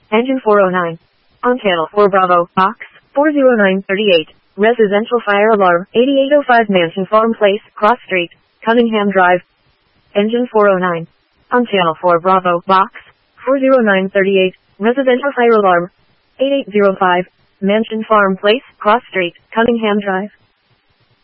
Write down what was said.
Engine 409. On channel 4 Bravo, box 40938. Residential fire alarm, 8805 Mansion Farm Place, Cross Street, Cunningham Drive. Engine 409. On channel 4 Bravo, box 40938. Residential fire alarm, 8805 Mansion Farm Place, Cross Street, Cunningham Drive.